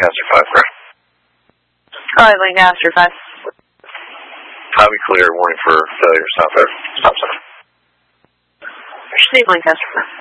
Lancaster 5, correct? Alright, Lancaster 5. Copy, clear, warning for failure, stop there. Stop sign. Steve Lancaster 5.